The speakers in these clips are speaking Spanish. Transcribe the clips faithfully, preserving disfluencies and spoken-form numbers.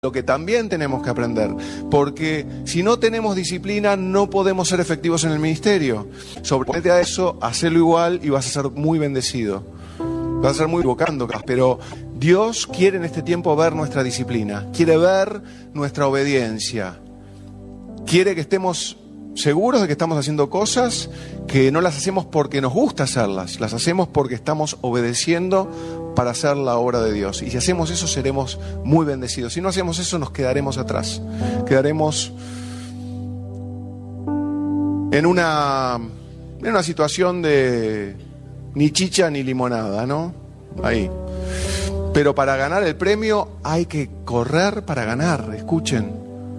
lo que también tenemos que aprender, porque si no tenemos disciplina no podemos ser efectivos en el ministerio. Sobreponete a eso, hacelo igual y vas a ser muy bendecido. Vas a ser muy equivocando, pero Dios quiere en este tiempo ver nuestra disciplina, quiere ver nuestra obediencia, quiere que estemos seguros de que estamos haciendo cosas que no las hacemos porque nos gusta hacerlas, las hacemos porque estamos obedeciendo para hacer la obra de Dios. Y si hacemos eso seremos muy bendecidos. Si no hacemos eso nos quedaremos atrás, quedaremos en una, en una situación de ni chicha ni limonada, ¿no? Ahí. Pero para ganar el premio hay que correr para ganar, escuchen.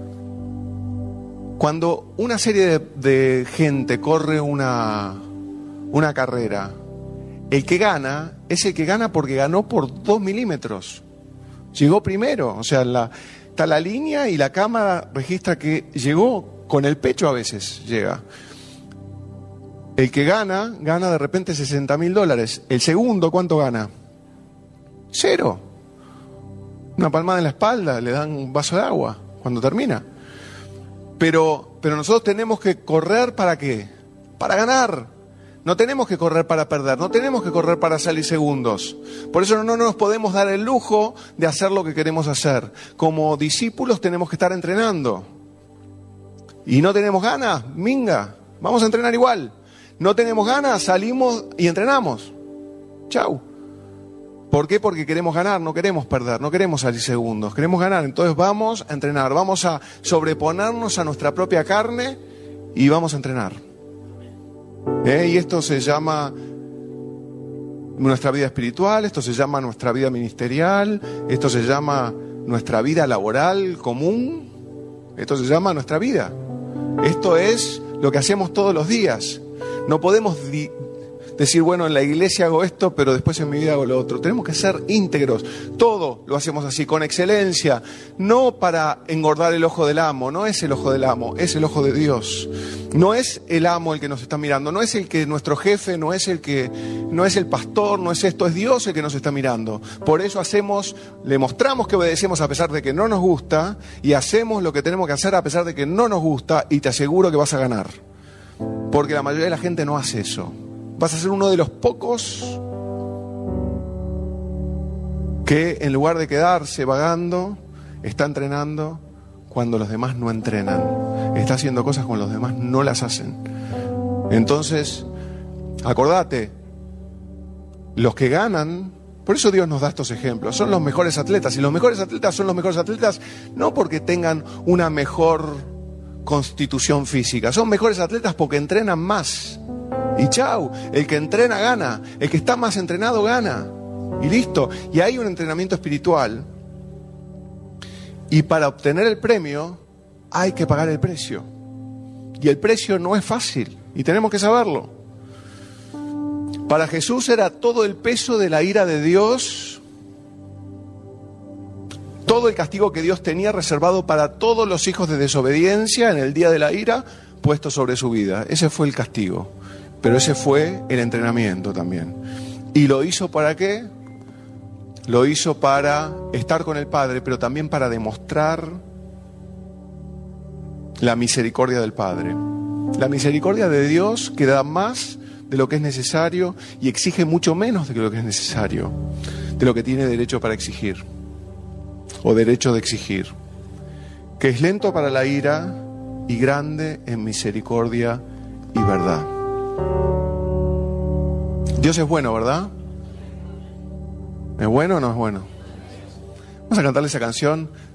Cuando una serie de, de gente corre una, una carrera, el que gana es el que gana porque ganó por dos milímetros. Llegó primero, o sea, la, está la línea y la cámara registra que llegó con el pecho, a veces llega. El que gana, gana de repente sesenta mil dólares. El segundo, ¿cuánto gana? Cero. Una palmada en la espalda, le dan un vaso de agua cuando termina. Pero, pero nosotros tenemos que correr ¿para qué? Para ganar. No tenemos que correr para perder, no tenemos que correr para salir segundos. Por eso no, no nos podemos dar el lujo de hacer lo que queremos hacer. Como discípulos tenemos que estar entrenando. Y no tenemos ganas, minga, vamos a entrenar igual. No tenemos ganas, salimos y entrenamos. Chau. ¿Por qué? Porque queremos ganar, no queremos perder, no queremos salir segundos, queremos ganar. Entonces vamos a entrenar, vamos a sobreponernos a nuestra propia carne y vamos a entrenar. ¿Eh? Y esto se llama nuestra vida espiritual, esto se llama nuestra vida ministerial, esto se llama nuestra vida laboral común, esto se llama nuestra vida. Esto es lo que hacemos todos los días. No podemos di- decir, bueno, en la iglesia hago esto, pero después en mi vida hago lo otro. Tenemos que ser íntegros. Todo lo hacemos así, con excelencia. No para engordar el ojo del amo. No es el ojo del amo, es el ojo de Dios. No es el amo el que nos está mirando. No es el que nuestro jefe, no es el que, no es el pastor, no es esto. Es Dios el que nos está mirando. Por eso hacemos, le mostramos que obedecemos a pesar de que no nos gusta, y hacemos lo que tenemos que hacer a pesar de que no nos gusta, y te aseguro que vas a ganar. Porque la mayoría de la gente no hace eso. Vas a ser uno de los pocos que en lugar de quedarse vagando, está entrenando cuando los demás no entrenan. Está haciendo cosas cuando los demás no las hacen. Entonces, acordate, los que ganan, por eso Dios nos da estos ejemplos, son los mejores atletas. Y los mejores atletas son los mejores atletas no porque tengan una mejor constitución física, son mejores atletas porque entrenan más. Y chau, el que entrena gana, el que está más entrenado gana. Y listo. Y hay un entrenamiento espiritual. Y para obtener el premio hay que pagar el precio. Y el precio no es fácil. Y tenemos que saberlo. Para Jesús era todo el peso de la ira de Dios, todo el castigo que Dios tenía reservado para todos los hijos de desobediencia en el día de la ira, puesto sobre su vida. Ese fue el castigo. Pero ese fue el entrenamiento también. ¿Y lo hizo para qué? Lo hizo para estar con el Padre, pero también para demostrar la misericordia del Padre. La misericordia de Dios que da más de lo que es necesario y exige mucho menos de lo que es necesario, de lo que tiene derecho para exigir, o derecho de exigir. Que es lento para la ira y grande en misericordia y verdad. Dios es bueno, ¿verdad? ¿Es bueno o no es bueno? Vamos a cantarle esa canción.